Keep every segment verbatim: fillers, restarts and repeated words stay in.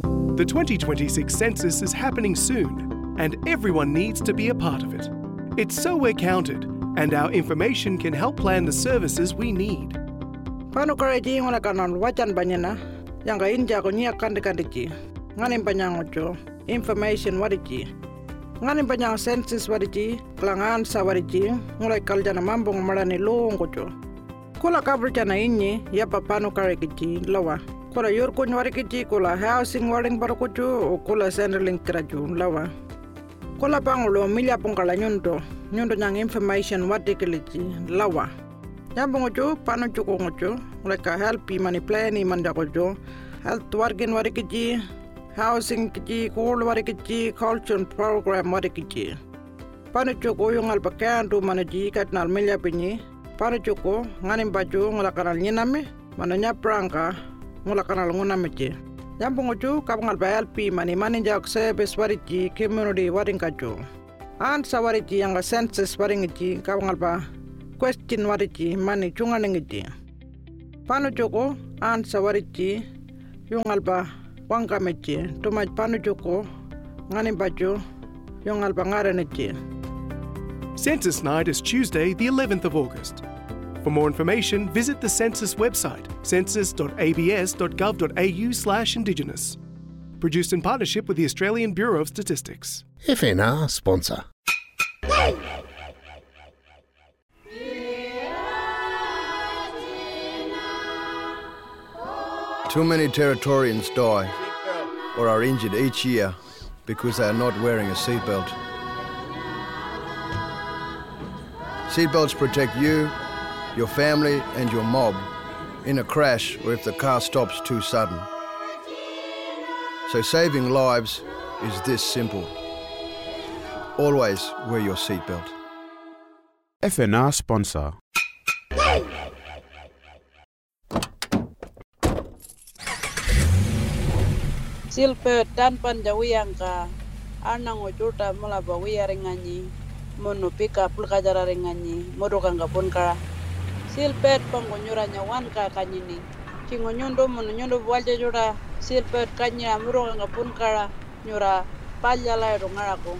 The twenty twenty-six census is happening soon, and everyone needs to be a part of it. It's so we're counted, and our information can help plan the services we need. Pano karaji ngona kanon wajan banyana yang ka inja ko nya kande kandiji nganim panyang ojo information wadiji nganim panyang census wadiji klangan sa wadiji mulai kaljana mambong marani loong ojo kula kabrjana inni yapa pano karaji lawa kula yorko nywarikiji kula housing warning barokojo kula centerlink kraju lawa kula pangulo milya pongkala nyundo nyundo nyang information wadikiliji lawa Nyambung ojo, pano cuko ojo, mereka help mani plan iman jago health wargin wari kiji, housing kiji, cool wari kiji, culture program wari kiji. Pano cuko yung alpakan tu mana ji kat nal milya pinyi, pano cuko nganim baju ngula kanal nyiname, mana nyaprangka ngula kanal nguname ji. Nyambung ojo, kapang alpa help mani mani jago service wari ji, community waring kajo. Ansa wari ji yang census waring ji, kapang alpa question wariji mani chunga nengiji pano joko answer wariji yung alba wangka meji tumaj pano joko ngani bajo yung alba ngare neji. Census night is Tuesday the eleventh of August. For more information, visit the census website census dot a b s dot gov dot a u slash indigenous. Produced in partnership with the Australian Bureau of Statistics. F N R sponsor. Too many Territorians die or are injured each year because they are not wearing a seatbelt. Seatbelts protect you, your family and your mob in a crash or if the car stops too sudden. So saving lives is this simple. Always wear your seatbelt. F N R sponsor. Silpe dan panjawiyang ka anang ojuta mula bawiya ringanyi mono pika pulka jara ringanyi modo kang kapun kara silpe pangonyuranya wan ka kanyini cingonyundo mono nyundo walja jura silpe kanya muro kang kapun kara nyura paljala rongarako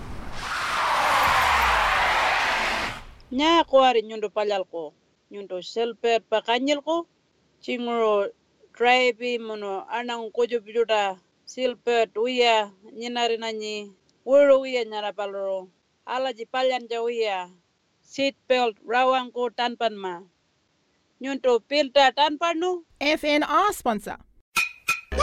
nya ko ari nyundo paljal ko nyundo silpe pakanyil ko cingoro drive mono anang kojo bijuta silpet uya nyinari nanyi wuro uya nyara paloro ala jipalyan ja uya seat belt rawang ko tanpan ma nyunto pilta tanpanu F N R sponsor.